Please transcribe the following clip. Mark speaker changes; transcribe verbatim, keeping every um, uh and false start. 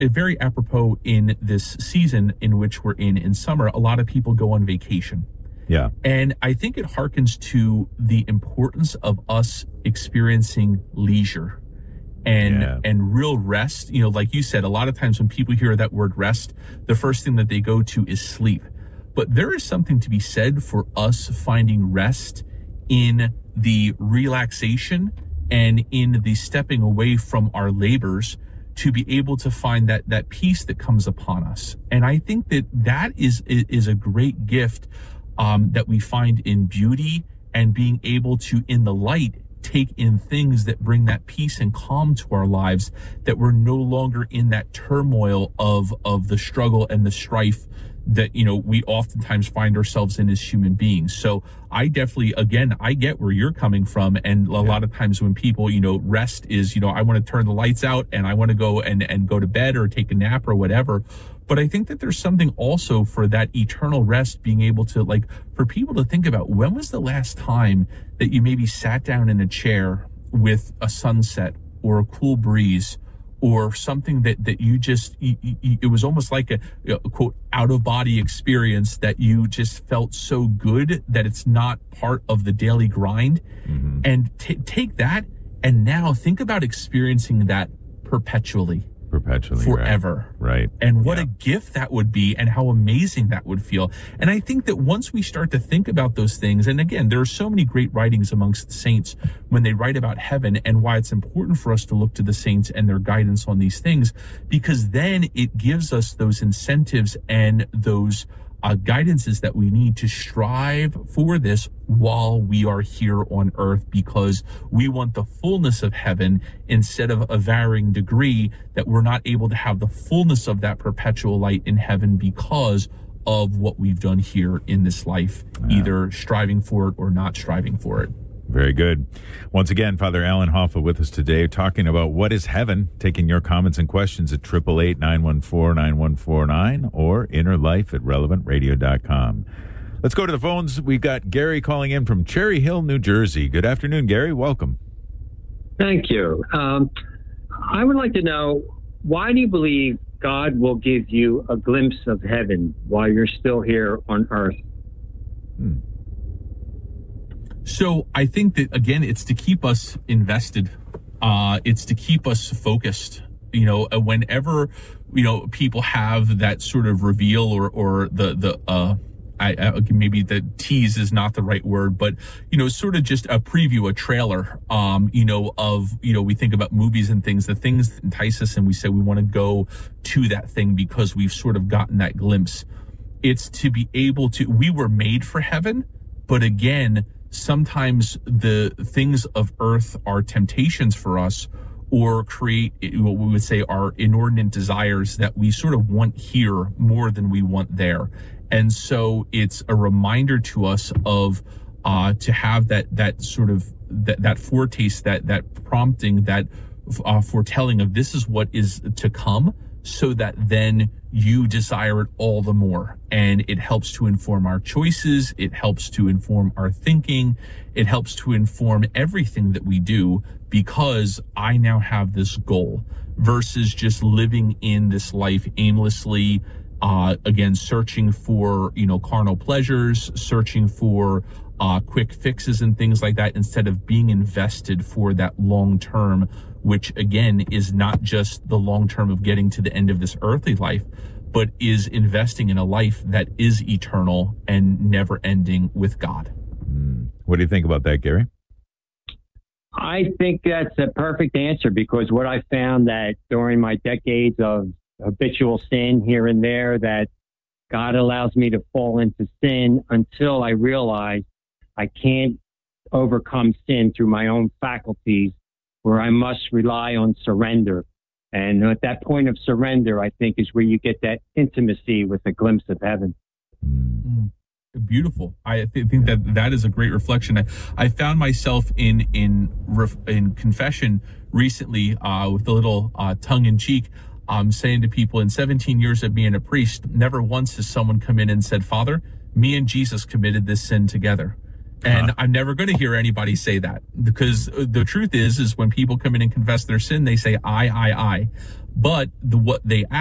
Speaker 1: very apropos in this season in which we're in, in summer, a lot of people go on vacation.
Speaker 2: Yeah.
Speaker 1: And I think it harkens to the importance of us experiencing leisure and
Speaker 2: Yeah.
Speaker 1: and real rest. You know, like you said, a lot of times when people hear that word rest, the first thing that they go to is sleep. But there is something to be said for us finding rest in the relaxation and in the stepping away from our labors to be able to find that that peace that comes upon us. And I think that that is is a great gift um, that we find in beauty and being able to, in the light, take in things that bring that peace and calm to our lives, that we're no longer in that turmoil of of the struggle and the strife that, you know, we oftentimes find ourselves in as human beings. So I definitely, again, I get where you're coming from. And a yeah. lot of times when people, you know, rest is, you know, I want to turn the lights out and I want to go and, and go to bed or take a nap or whatever. But I think that there's something also for that eternal rest, being able to, like, for people to think about, when was the last time that you maybe sat down in a chair with a sunset or a cool breeze, or something that, that you just, you, you, it was almost like a, a quote, out of body experience, that you just felt so good that it's not part of the daily grind. Mm-hmm. And t- take that and now think about experiencing that perpetually.
Speaker 2: Perpetually.
Speaker 1: Forever.
Speaker 2: Right. right.
Speaker 1: And what
Speaker 2: yeah.
Speaker 1: a gift that would be, and how amazing that would feel. And I think that once we start to think about those things, and again, there are so many great writings amongst the saints when they write about heaven, and why it's important for us to look to the saints and their guidance on these things, because then it gives us those incentives and those uh, guidances that we need to strive for this while we are here on earth, because we want the fullness of heaven instead of a varying degree, that we're not able to have the fullness of that perpetual light in heaven because of what we've done here in this life, yeah. either striving for it or not striving for it.
Speaker 2: Very good. Once again, Father Alan Hoffa with us today, talking about what is heaven, taking your comments and questions at eight eight eight, nine one four, nine one four nine or innerlife at relevant radio dot com. Let's go to the phones. We've got Gary calling in from Cherry Hill, New Jersey. Good afternoon, Gary. Welcome.
Speaker 3: Thank you. Um, I would like to know, why do you believe God will give you a glimpse of heaven while you're still here on earth?
Speaker 2: Hmm.
Speaker 1: So I think that, again, it's to keep us invested. Uh, it's to keep us focused. You know, whenever, you know, people have that sort of reveal or, or the, the, uh, I, I, maybe the tease is not the right word, but, you know, sort of just a preview, a trailer, um, you know, of, you know, we think about movies and things, the things that entice us, and we say we want to go to that thing because we've sort of gotten that glimpse. It's to be able to, we were made for heaven, but again, sometimes the things of earth are temptations for us, or create what we would say are inordinate desires that we sort of want here more than we want there. And so it's a reminder to us of uh, to have that that sort of that, that foretaste, that that prompting, that uh, foretelling of this is what is to come, so that then you desire it all the more. And it helps to inform our choices. It helps to inform our thinking. It helps to inform everything that we do, because I now have this goal, versus just living in this life aimlessly, uh, again, searching for, you know, carnal pleasures, searching for uh, quick fixes and things like that, instead of being invested for that long term, which again is not just the long term of getting to the end of this earthly life, but is investing in a life that is eternal and never ending with God.
Speaker 2: Mm. What do you think about that, Gary?
Speaker 3: I think that's a perfect answer, because what I found that during my decades of habitual sin here and there, that God allows me to fall into sin until I realize I can't overcome sin through my own faculties, where I must rely on surrender. And at that point of surrender, I think, is where you get that intimacy with a glimpse of heaven.
Speaker 1: Mm. Beautiful. I th- think that that is a great reflection. I, I found myself in in ref, in confession recently, uh, with a little uh, tongue in cheek, um, saying to people, in seventeen years of being a priest, never once has someone come in and said, "Father, me and Jesus committed this sin together." And
Speaker 2: Huh.
Speaker 1: I'm never going to hear anybody say that, because the truth is, is when people come in and confess their sin, they say, I, I, I. But the, what they